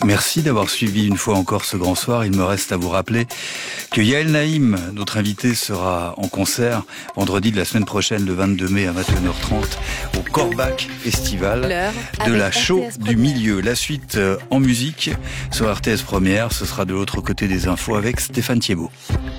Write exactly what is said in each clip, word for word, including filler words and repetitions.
Merci d'avoir suivi une fois encore ce grand soir. Il me reste à vous rappeler que Yael Naïm, notre invité, sera en concert vendredi de la semaine prochaine, le vingt-deux mai à vingt et une heures trente, au Corbach Festival de la Chaux du Milieu. La suite euh, en musique sur R T S Première, ce sera de l'autre côté des infos avec Stéphane Thiebaud.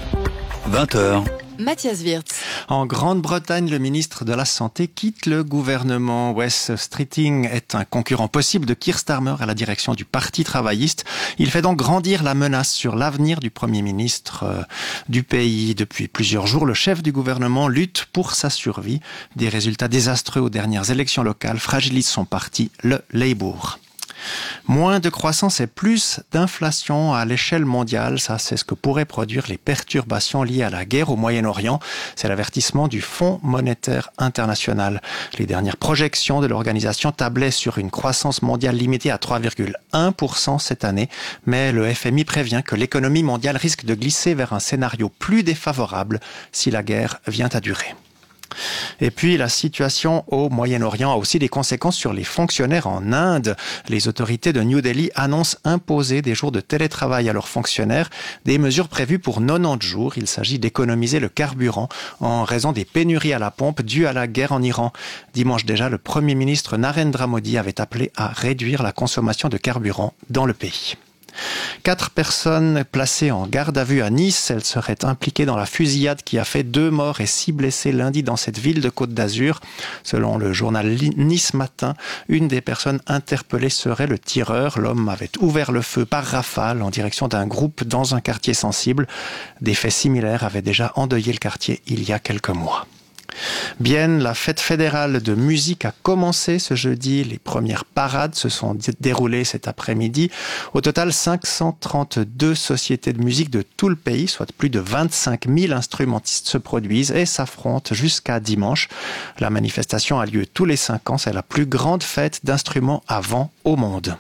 vingt heures. Mathias Wirtz. En Grande-Bretagne, le ministre de la Santé quitte le gouvernement. Wes Streeting est un concurrent possible de Keir Starmer à la direction du Parti travailliste. Il fait donc grandir la menace sur l'avenir du Premier ministre euh, du pays. Depuis plusieurs jours, le chef du gouvernement lutte pour sa survie. Des résultats désastreux aux dernières élections locales fragilisent son parti, le Labour. Moins de croissance et plus d'inflation à l'échelle mondiale, ça c'est ce que pourraient produire les perturbations liées à la guerre au Moyen-Orient. C'est l'avertissement du Fonds monétaire international. Les dernières projections de l'organisation tablaient sur une croissance mondiale limitée à trois virgule un pour cent cette année, mais le F M I prévient que l'économie mondiale risque de glisser vers un scénario plus défavorable si la guerre vient à durer. Et puis, la situation au Moyen-Orient a aussi des conséquences sur les fonctionnaires en Inde. Les autorités de New Delhi annoncent imposer des jours de télétravail à leurs fonctionnaires, des mesures prévues pour quatre-vingt-dix jours. Il s'agit d'économiser le carburant en raison des pénuries à la pompe dues à la guerre en Iran. Dimanche déjà, le Premier ministre Narendra Modi avait appelé à réduire la consommation de carburant dans le pays. Quatre personnes placées en garde à vue à Nice. Elles seraient impliquées dans la fusillade qui a fait deux morts et six blessés lundi dans cette ville de Côte d'Azur. Selon le journal Nice Matin, une des personnes interpellées serait le tireur. L'homme avait ouvert le feu par rafale en direction d'un groupe dans un quartier sensible. Des faits similaires avaient déjà endeuillé le quartier il y a quelques mois. Bienne, la fête fédérale de musique a commencé ce jeudi. Les premières parades se sont déroulées cet après-midi. Au total, cinq cent trente-deux sociétés de musique de tout le pays, soit plus de vingt-cinq mille instrumentistes se produisent et s'affrontent jusqu'à dimanche. La manifestation a lieu tous les cinq ans. C'est la plus grande fête d'instruments à vent au monde.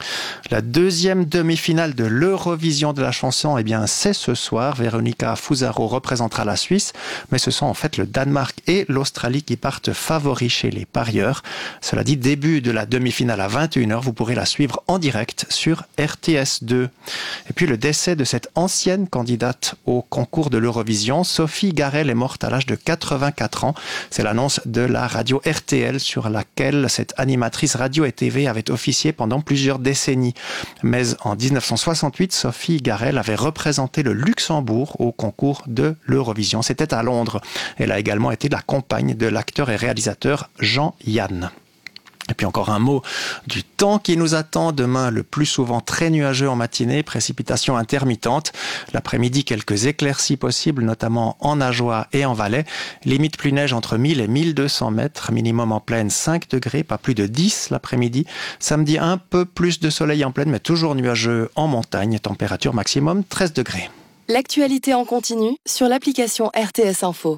La deuxième demi-finale de l'Eurovision de la chanson, eh bien, c'est ce soir. Véronica Fusaro représentera la Suisse, mais ce sont en fait le Danemark et l'Australie qui partent favoris chez les parieurs. Cela dit, début de la demi-finale à vingt et une heures, vous pourrez la suivre en direct sur R T S deux. Et puis le décès de cette ancienne candidate au concours de l'Eurovision, Sophie Garel, est morte à l'âge de quatre-vingt-quatre ans. C'est l'annonce de la radio R T L sur laquelle cette animatrice radio et T V avait officié pendant plusieurs décennies. Mais en dix-neuf cent soixante-huit, Sophie Garel avait représenté le Luxembourg au concours de l'Eurovision. C'était à Londres. Elle a également été la compagne de l'acteur et réalisateur Jean Yann. Et puis encore un mot du temps qui nous attend demain, le plus souvent très nuageux en matinée, précipitations intermittentes. L'après-midi, quelques éclaircies possibles, notamment en Ajoie et en Valais. Limite plus neige entre mille et mille deux cents mètres, minimum en plaine cinq degrés, pas plus de dix l'après-midi. Samedi, un peu plus de soleil en plaine, mais toujours nuageux en montagne, température maximum treize degrés. L'actualité en continu sur l'application R T S Info.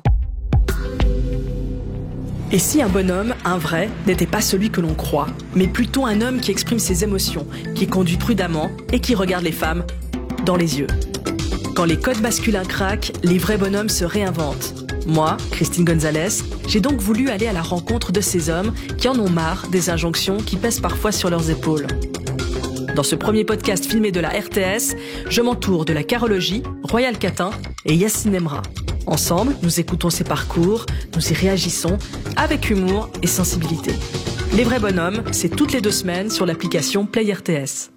Et si un bonhomme, un vrai, n'était pas celui que l'on croit, mais plutôt un homme qui exprime ses émotions, qui conduit prudemment et qui regarde les femmes dans les yeux. Quand les codes masculins craquent, les vrais bonhommes se réinventent. Moi, Christine Gonzalez, j'ai donc voulu aller à la rencontre de ces hommes qui en ont marre des injonctions qui pèsent parfois sur leurs épaules. Dans ce premier podcast filmé de la R T S, je m'entoure de la carologie, Royal Catin et Yacine Emra. Ensemble, nous écoutons ces parcours, nous y réagissons avec humour et sensibilité. Les vrais bonhommes, c'est toutes les deux semaines sur l'application Play R T S.